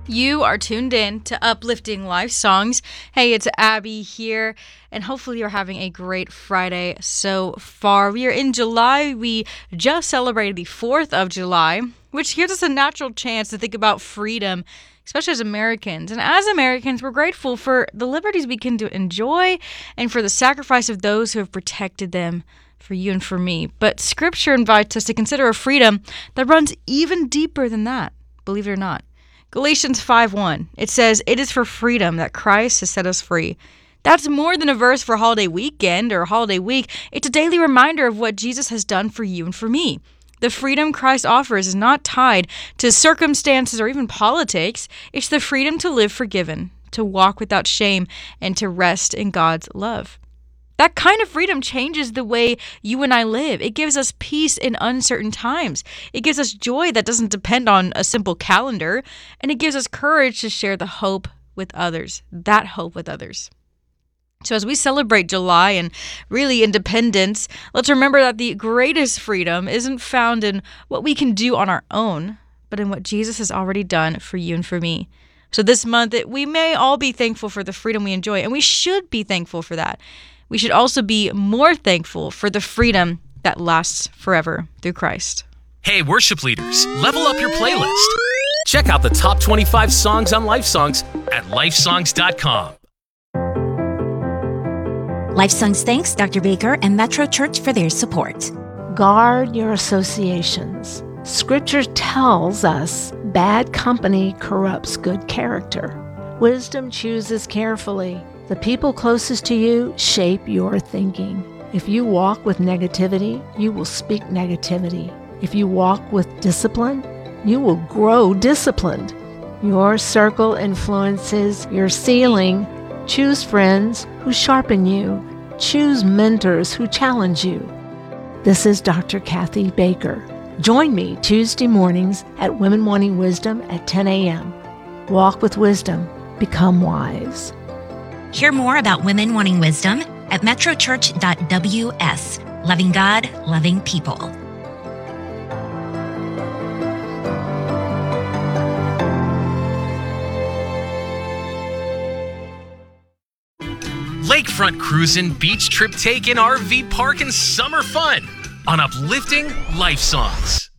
You are tuned in to Uplifting Life Songs. Hey, it's Abby here, and hopefully you're having a great Friday so far. We are in July. We just celebrated the 4th of July, which gives us a natural chance to think about freedom, especially as Americans. And as Americans, we're grateful for the liberties we can enjoy and for the sacrifice of those who have protected them for you and for me. But Scripture invites us to consider a freedom that runs even deeper than that, believe it or not. Galatians 5:1, it says, "It is for freedom that Christ has set us free." That's more than a verse for holiday weekend or holiday week. It's a daily reminder of what Jesus has done for you and for me. The freedom Christ offers is not tied to circumstances or even politics. It's the freedom to live forgiven, to walk without shame, and to rest in God's love. That kind of freedom changes the way you and I live. It gives us peace in uncertain times. It gives us joy that doesn't depend on a simple calendar. And it gives us courage to share the hope with others, that hope with others. So as we celebrate July and really independence, let's remember that the greatest freedom isn't found in what we can do on our own, but in what Jesus has already done for you and for me. So this month, we may all be thankful for the freedom we enjoy, and we should be thankful for that. We should also be more thankful for the freedom that lasts forever through Christ. Hey, worship leaders, level up your playlist. Check out the top 25 songs on LifeSongs at lifesongs.com. LifeSongs thanks Dr. Baker and Metro Church for their support. Guard your associations. Scripture tells us bad company corrupts good character. Wisdom chooses carefully. The people closest to you shape your thinking. If you walk with negativity, you will speak negativity. If you walk with discipline, you will grow disciplined. Your circle influences your ceiling. Choose friends who sharpen you. Choose mentors who challenge you. This is Dr. Kathy Baker. Join me Tuesday mornings at Women Wanting Wisdom at 10 a.m. Walk with wisdom. Become wise. Hear more about Women Wanting Wisdom at metrochurch.ws. Loving God, loving people. Lakefront cruising, beach trip taking, RV park, and summer fun on Uplifting Life Songs.